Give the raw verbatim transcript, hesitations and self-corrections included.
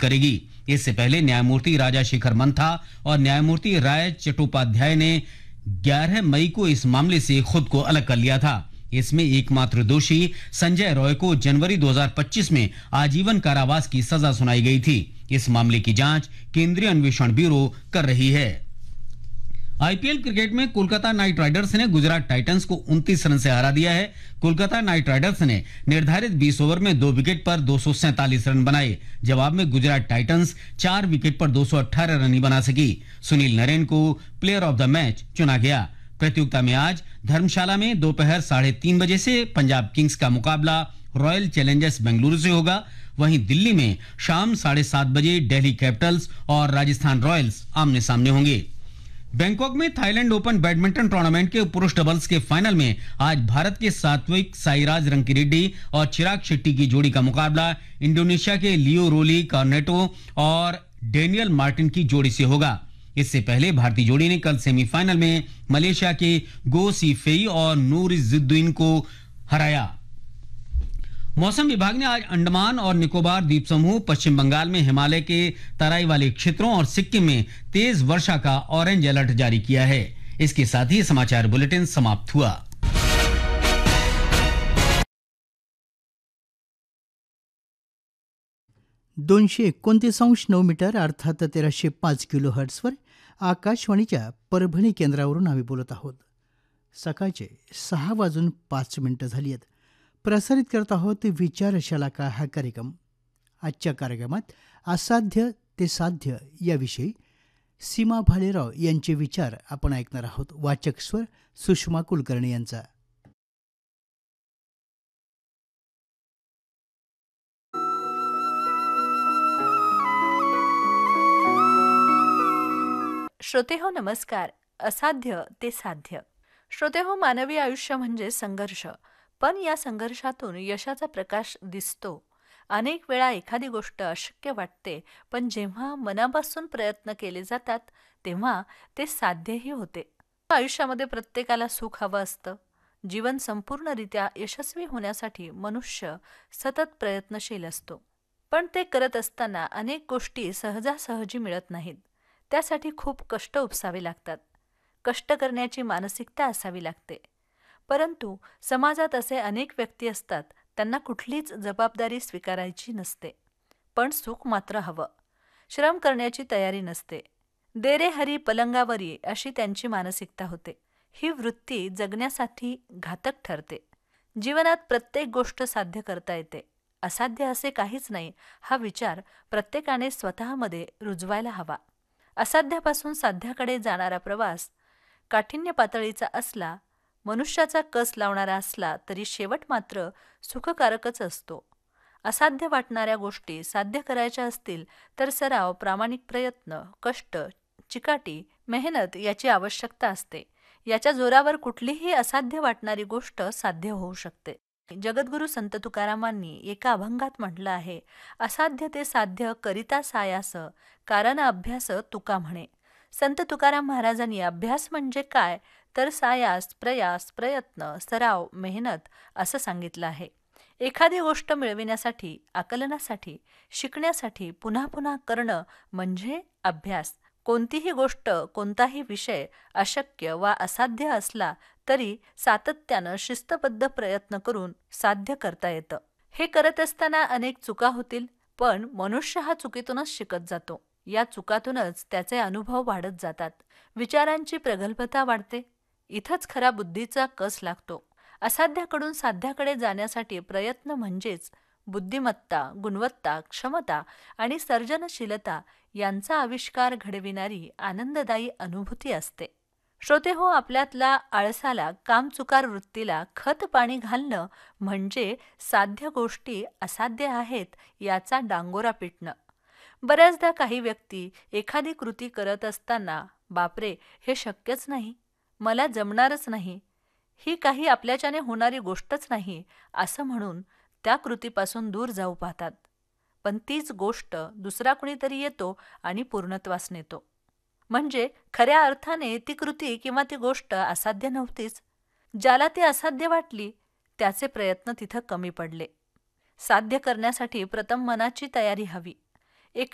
करेगी। इससे पहले न्यायमूर्ति राजाशेखर मंथा और न्यायमूर्ति राय चट्टोपाध्याय ने ग्यारह मई को इस मामले से खुद को अलग कर लिया था। इसमें एकमात्र दोषी संजय रॉय को जनवरी दो हज़ार पच्चीस में आजीवन कारावास की सजा सुनाई गई थी। इस मामले की जांच केंद्रीय अन्वेषण ब्यूरो कर रही है। आईपीएल क्रिकेट में कोलकाता नाइट राइडर्स ने गुजरात टाइटंस को उनतीस रन से हरा दिया है। कोलकाता नाइट राइडर्स ने निर्धारित बीस ओवर में दो विकेट पर दो सौ सैंतालीस रन बनाए। जवाब में गुजरात टाइटंस चार विकेट पर दो सौ अठारह रन ही बना सकी। सुनील नरेन को प्लेयर ऑफ द मैच चुना गया। प्रतियोगिता में आज धर्मशाला में दोपहर साढ़े तीन बजे से पंजाब किंग्स का मुकाबला रॉयल चैलेंजर्स बेंगलुरु से होगा। वहीं दिल्ली में शाम साढ़े सात बजे दिल्ली कैपिटल्स और राजस्थान रॉयल्स आमने सामने होंगे। बैंकॉक में थाईलैंड ओपन बैडमिंटन टूर्नामेंट के पुरुष डबल्स के फाइनल में आज भारत के सात्विक साईराज रंकीरेड्डी और चिराग शेट्टी की जोड़ी का मुकाबला इंडोनेशिया के लियो रोली कार्नेटो और डेनियल मार्टिन की जोड़ी से होगा। इससे पहले भारतीय जोड़ी ने कल सेमीफाइनल में मलेशिया के गो सीफेई और नूर इज्जुद्दीन को हराया। मौसम विभाग ने आज अंडमान और निकोबार द्वीप समूह, पश्चिम बंगाल में हिमालय के तराई वाले क्षेत्रों और सिक्किम में तेज वर्षा का ऑरेंज अलर्ट जारी किया है। इसके साथ ही समाचार बुलेटिन समाप्त हुआ। दोनशे एकोणतीस अंश नऊ मीटर अर्थात तेराशे पाच किलो हर्ट्सवर आकाशवाणीच्या परभणी केंद्रावरून आम्ही बोलत आहोत। सकाळचे सहा वाजून पाच मिनिटं झाली आहेत। प्रसारित करत आहोत विचारशाला का हा कार्यक्रम। आजच्या कार्यक्रमात असाध्य ते साध्य याविषयी सीमा भालेराव यांचे विचार आपण ऐकणार आहोत। वाचक स्वर सुषमा कुलकर्णी यांचा। श्रोते हो नमस्कार। असाध्य ते साध्य। श्रोते हो, मानवी आयुष्य म्हणजे संघर्ष, पण या संघर्षातून यशाचा प्रकाश दिसतो। अनेक वेळा एखादी गोष्ट अशक्य वाटते, पण जेव्हा मनापासून प्रयत्न केले जातात तेव्हा ते साध्यही होते। आयुष्यामध्ये प्रत्येकाला सुख हवं असतं। जीवन संपूर्णरित्या यशस्वी होण्यासाठी मनुष्य सतत प्रयत्नशील असतो, पण ते करत असताना अनेक गोष्टी सहजासहजी मिळत नाहीत। त्यासाठी खूप कष्ट उपसावे लागतात। कष्ट करण्याची मानसिकता असावी लागते। परंतु समाजात असे अनेक व्यक्ती असतात, त्यांना कुठलीच जबाबदारी स्वीकारायची नसते, पण सुख मात्र हवं। श्रम करण्याची तयारी नसते। दे रे हरी पलंगावरी अशी त्यांची मानसिकता होते। ही वृत्ती जगण्यासाठी घातक ठरते। जीवनात प्रत्येक गोष्ट साध्य करता येते, असाध्य असे काहीच नाही हा विचार प्रत्येकाने स्वतःमध्ये रुजवायला हवा। असाध्यापासून साध्याकडे जाणारा प्रवास काठिण्य पातळीचा असला, मनुष्याचा कस लावणारा असला तरी शेवट मात्र सुखकारकच असतो। असाध्य वाटणाऱ्या गोष्टी साध्य करायच्या असतील तर सराव, प्रामाणिक प्रयत्न, कष्ट, चिकाटी, मेहनत याची आवश्यकता असते। याच्या जोरावर कुठलीही असाध्य वाटणारी गोष्ट साध्य होऊ शकते। जगद्गुरु संत तुकारामांनी एका अभंगात म्हटलं आहे, असाध्य ते साध्य करिता सायास, कारण अभ्यास तुका म्हणे। संत तुकाराम महाराजांनी अभ्यास म्हणजे काय तर सायास, प्रयास, प्रयत्न, सराव, मेहनत असं सांगितलं आहे। एखादी गोष्ट मिळविण्यासाठी, आकलनासाठी, शिकण्यासाठी पुन्हा पुन्हा करणं म्हणजे अभ्यास। कोणतीही गोष्ट, कोणताही विषय अशक्य वा असाध्य असला तरी सातत्यानं शिस्तबद्ध प्रयत्न करून साध्य करता येतं। हे करत असताना अनेक चुका होतील, पण मनुष्य हा चुकीतूनच शिकत जातो। या चुकातूनच त्याचे अनुभव वाढत जातात, विचारांची प्रगल्भता वाढते। इथंच खरा बुद्धीचा कस लागतो। असाध्याकडून साध्याकडे जाण्यासाठी प्रयत्न म्हणजेच बुद्धिमत्ता, गुणवत्ता, क्षमता आणि सर्जनशीलता यांचा आविष्कार घडविणारी आनंददायी अनुभूती असते। श्रोते हो, आपल्यातला आळसाला, कामचुकार वृत्तीला खत पाणी घालणं म्हणजे साध्य गोष्टी असाध्य आहेत याचा डांगोरा पिटणं। बऱ्याचदा काही व्यक्ती एखादी कृती करत असताना, बापरे हे शक्यच नाही, मला जमणारच नाही, ही काही आपल्याच्याने होणारी गोष्टच नाही असं म्हणून त्या कृतीपासून दूर जाऊ पाहतात। पण तीच गोष्ट दुसरा कुणीतरी येतो आणि पूर्णत्वास नेतो। म्हणजे खऱ्या अर्थाने ती कृती किंवा ती गोष्ट असाध्य नव्हतीच। ज्याला ती असाध्य वाटली त्याचे प्रयत्न तिथं कमी पडले। साध्य करण्यासाठी प्रथम मनाची तयारी हवी।